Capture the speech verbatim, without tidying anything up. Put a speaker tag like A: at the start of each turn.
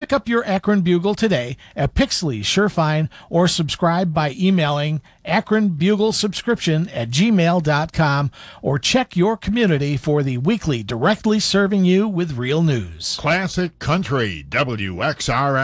A: Pick up your Akron Bugle today at Pixley, Surefine, or subscribe by emailing Akron Bugle subscription at gmail dot com, or check your community for the weekly directly serving you with real news.
B: Classic Country, W X R